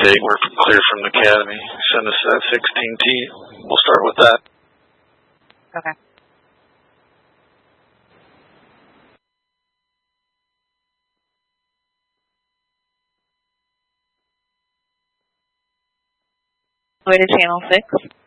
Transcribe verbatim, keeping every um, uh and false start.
date we're clear from the academy. Send us that sixteen T. We'll start with that. Okay. Way to channel six.